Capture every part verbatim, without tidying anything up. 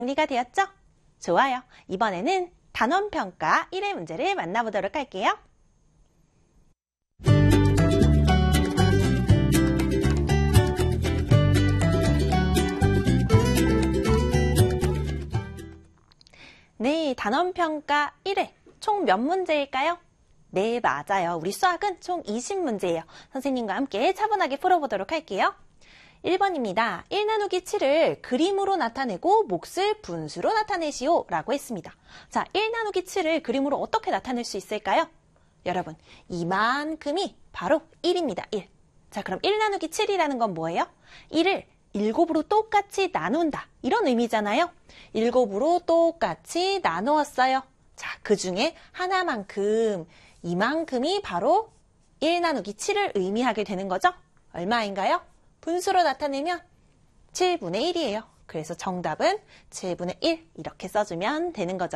정리가 되었죠? 좋아요. 이번에는 단원평가 일 회 문제를 만나보도록 할게요. 네, 단원평가 일 회. 총 몇 문제일까요? 네, 맞아요. 우리 수학은 총 이십 문제예요. 선생님과 함께 차분하게 풀어보도록 할게요. 일 번입니다. 일 나누기 칠을 그림으로 나타내고 몫을 분수로 나타내시오 라고 했습니다. 자, 일 나누기 칠을 그림으로 어떻게 나타낼 수 있을까요? 여러분, 이만큼이 바로 일입니다. 일. 자, 그럼 일 나누기 칠이라는 건 뭐예요? 일을 일곱으로 똑같이 나눈다. 이런 의미잖아요. 일곱으로 똑같이 나누었어요. 자, 그 중에 하나만큼, 이만큼이 바로 일 나누기 칠을 의미하게 되는 거죠. 얼마인가요? 분수로 나타내면 칠분의 일이에요. 그래서 정답은 칠분의 일 이렇게 써주면 되는 거죠.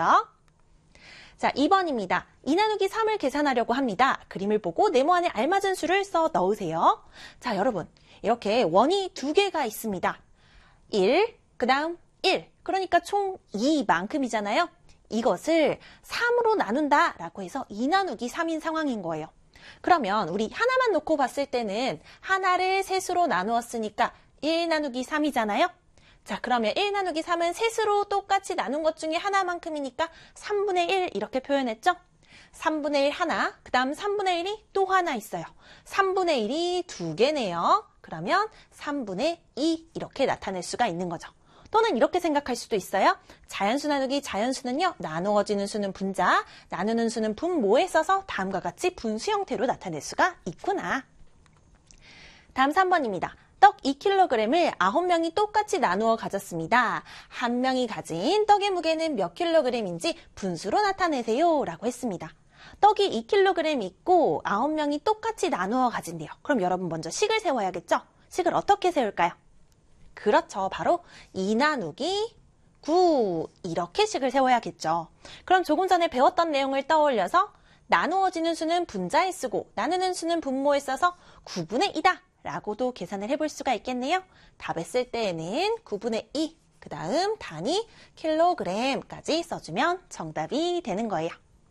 자, 이 번입니다. 이 나누기 삼을 계산하려고 합니다. 그림을 보고 네모 안에 알맞은 수를 써 넣으세요. 자, 여러분 이렇게 원이 두 개가 있습니다. 일, 그 다음 일, 그러니까 총 이만큼이잖아요. 이것을 삼으로 나눈다 라고 해서 이 나누기 삼인 상황인 거예요. 그러면 우리 하나만 놓고 봤을 때는 하나를 셋으로 나누었으니까 일 나누기 삼이잖아요. 자, 그러면 일 나누기 삼은 셋으로 똑같이 나눈 것 중에 하나만큼이니까 삼분의 일 이렇게 표현했죠? 삼분의 일 하나, 그 다음 삼분의 일이 또 하나 있어요. 삼분의 일이 두 개네요. 그러면 삼분의 이 이렇게 나타낼 수가 있는 거죠. 또는 이렇게 생각할 수도 있어요. 자연수 나누기 자연수는요. 나누어지는 수는 분자, 나누는 수는 분모에 써서 다음과 같이 분수 형태로 나타낼 수가 있구나. 다음 삼 번입니다. 떡 이 킬로그램을 아홉 명이 똑같이 나누어 가졌습니다. 한 명이 가진 떡의 무게는 몇 킬로그램인지 분수로 나타내세요 라고 했습니다. 떡이 이 킬로그램 있고 아홉 명이 똑같이 나누어 가진대요. 그럼 여러분 먼저 식을 세워야겠죠? 식을 어떻게 세울까요? 그렇죠. 바로 이 나누기 구 이렇게 식을 세워야겠죠. 그럼 조금 전에 배웠던 내용을 떠올려서 나누어지는 수는 분자에 쓰고 나누는 수는 분모에 써서 구분의 이다 라고도 계산을 해볼 수가 있겠네요. 답을 쓸 때에는 구분의 이, 그 다음 단위 킬로그램까지 써주면 정답이 되는 거예요.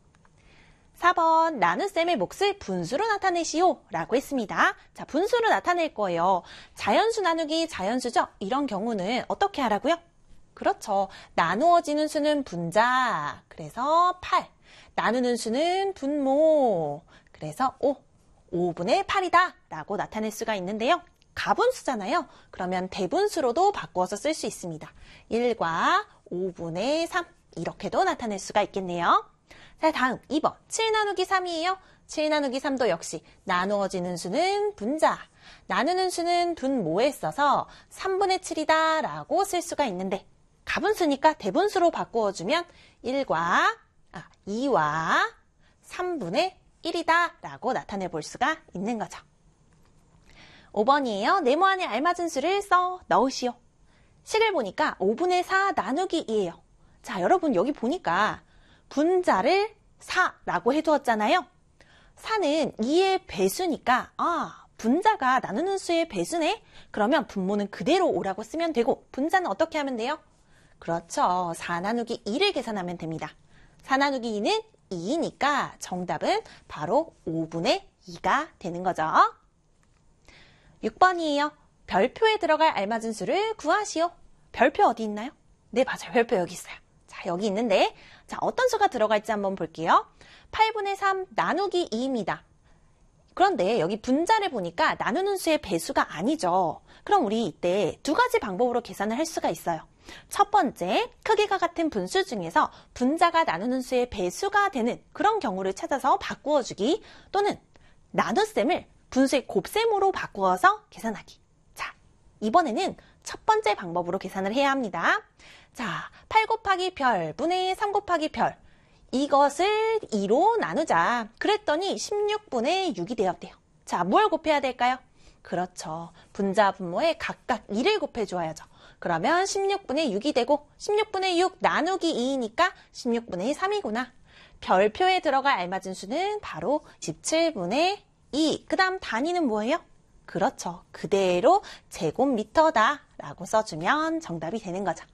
사 번 나눗셈의 몫을 분수로 나타내시오 라고 했습니다. 자, 분수로 나타낼 거예요. 자연수 나누기 자연수죠? 이런 경우는 어떻게 하라고요? 그렇죠. 나누어지는 수는 분자, 그래서 팔. 나누는 수는 분모, 그래서 오. 오분의 팔이다 라고 나타낼 수가 있는데요. 가분수잖아요. 그러면 대분수로도 바꾸어서 쓸 수 있습니다. 일과 오분의 삼 이렇게도 나타낼 수가 있겠네요. 자, 다음 이 번 칠 나누기 삼이에요. 칠 나누기 삼도 역시 나누어지는 수는 분자, 나누는 수는 분모에 써서 삼분의 칠이다 라고 쓸 수가 있는데 가분수니까 대분수로 바꾸어주면 일과, 아, 이와 삼분의 일이다 라고 나타내 볼 수가 있는 거죠. 오 번이에요. 네모 안에 알맞은 수를 써 넣으시오. 식을 보니까 오분의 사 나누기 이예요. 자, 여러분 여기 보니까 분자를 사라고 해두었잖아요. 사는 이의 배수니까 아, 분자가 나누는 수의 배수네? 그러면 분모는 그대로 오라고 쓰면 되고 분자는 어떻게 하면 돼요? 그렇죠. 사 나누기 이를 계산하면 됩니다. 사 나누기 이는 이니까 정답은 바로 오분의 이가 되는 거죠. 육 번이에요. 별표에 들어갈 알맞은 수를 구하시오. 별표 어디 있나요? 네, 맞아요. 별표 여기 있어요. 자, 여기 있는데 자, 어떤 수가 들어갈지 한번 볼게요. 팔분의 삼 나누기 이입니다. 그런데 여기 분자를 보니까 나누는 수의 배수가 아니죠. 그럼 우리 이때 두 가지 방법으로 계산을 할 수가 있어요. 첫 번째, 크기가 같은 분수 중에서 분자가 나누는 수의 배수가 되는 그런 경우를 찾아서 바꾸어 주기 또는 나눗셈을 분수의 곱셈으로 바꾸어서 계산하기. 자, 이번에는 첫 번째 방법으로 계산을 해야 합니다. 자, 팔 곱하기 별 분의 삼 곱하기 별 이것을 이로 나누자. 그랬더니 십육분의 육이 되었대요. 자, 뭘 곱해야 될까요? 그렇죠. 분자 분모에 각각 이를 곱해줘야죠. 그러면 십육분의 육이 되고 십육분의 육 나누기 이이니까 십육분의 삼이구나. 별표에 들어갈 알맞은 수는 바로 십칠분의 이. 그 다음 단위는 뭐예요? 그렇죠. 그대로 제곱미터다 라고 써주면 정답이 되는 거죠.